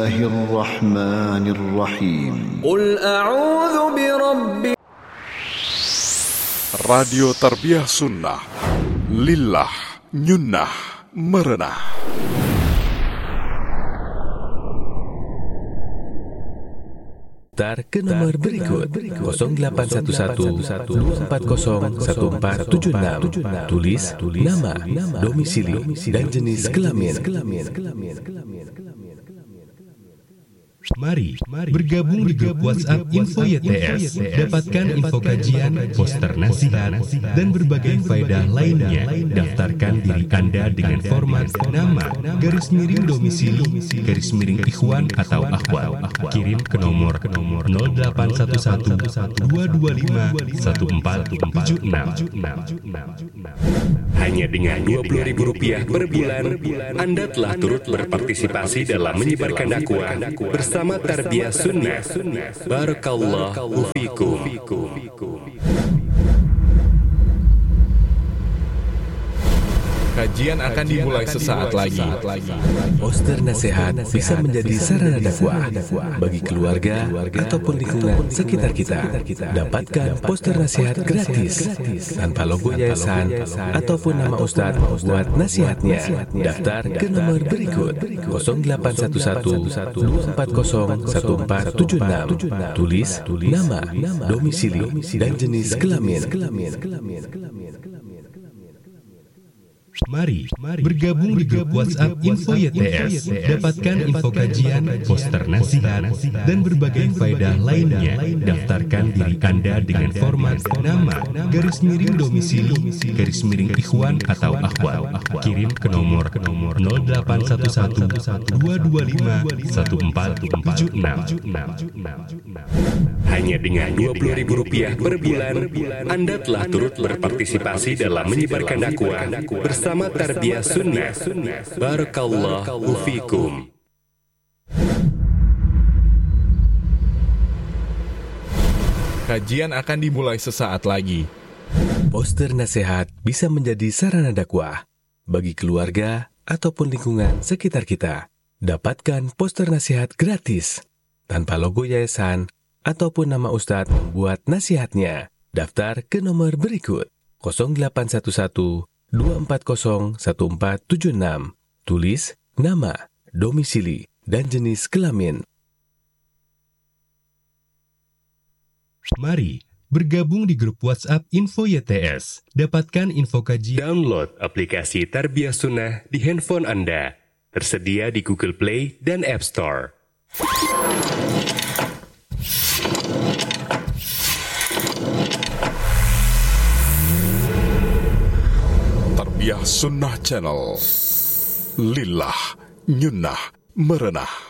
Bismillahirrahmanirrahim. Qul a'udzu birabbi. Radio Tarbiyah Sunnah Lillah Nyunnah Merenah. Daftar ke nomor berikut 0811-240-1476. Tulis nama, domisili, dan jenis kelamin. Mari bergabung di grup WhatsApp Info YTS. Dapatkan info kajian, poster nasihat, dan berbagai faedah lainnya. Daftarkan diri Anda dengan format nama, garis miring domisili, garis miring ikhwan atau akhwat. Kirim ke nomor 0811-225-1476. Hanya dengan Rp20.000 per bulan, Anda telah turut berpartisipasi dalam menyebarkan dakwah bersama Tarbiyah Sunnah. Barakallahu fikum. Kajian akan dimulai sesaat lagi. Poster nasihat bisa menjadi sarana dakwah bagi keluarga ataupun lingkungan sekitar kita. Dapatkan poster nasihat gratis tanpa logo yayasan ataupun nama ustaz buat nasihatnya. Daftar ke nomor berikut 0811-240-1476. Tulis nama, domisili, dan jenis kelamin. Mari bergabung di grup WhatsApp Info YTS. Dapatkan info kajian, poster nasihat, dan berbagai faedah lainnya. Daftarkan diri Anda dengan format nama, garis miring domisili, garis miring ikhwan atau akhwat. Kirim ke nomor 0811-225-1476. Hanya dengan Rp20.000 per bulan, Anda telah turut berpartisipasi dalam menyebarkan dakwah bersama Tarbiyah Sunnah. Barakallahu fikum. Kajian akan dimulai sesaat lagi. Poster nasihat bisa menjadi sarana dakwah bagi keluarga ataupun lingkungan sekitar kita. Dapatkan poster nasihat gratis tanpa logo yayasan ataupun nama ustadz membuat nasihatnya. Daftar ke nomor berikut 0811-240-1476. Tulis nama, domisili, dan jenis kelamin. Mari bergabung di grup WhatsApp Info YTS. Dapatkan info kajian. Download aplikasi Tarbiyah Sunnah di handphone Anda. Tersedia di Google Play dan App Store. Tarbiyah Sunnah Channel Lillah Nyunnah Merenah.